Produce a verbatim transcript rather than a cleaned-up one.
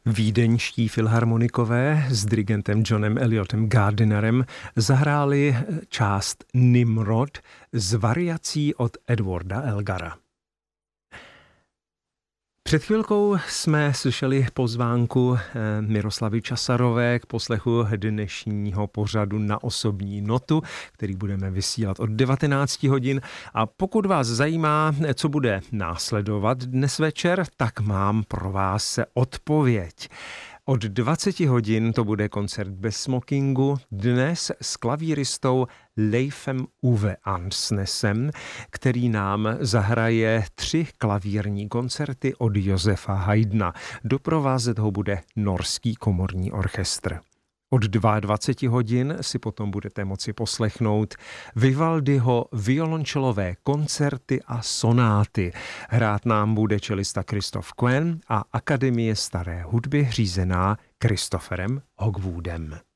Vídeňští filharmonikové s dirigentem Johnem Eliotem Gardinerem zahráli část Nimrod z variací od Edwarda Elgara. Před chvilkou jsme slyšeli pozvánku Miroslavy Časarové k poslechu dnešního pořadu Na osobní notu, který budeme vysílat od devatenáct hodin. A pokud vás zajímá, co bude následovat dnes večer, tak mám pro vás odpověď. Od dvacet hodin to bude koncert bez smokingu, dnes s klavíristou Leifem Uwe Ansnesem, který nám zahraje tři klavírní koncerty od Josefa Haydna. Doprovázet ho bude Norský komorní orchestr. Od dvacet dva hodin si potom budete moci poslechnout Vivaldiho violončelové koncerty a sonáty. Hrát nám bude čelista Christoph Quinn a Akademie staré hudby řízená Christopherem Hogwoodem.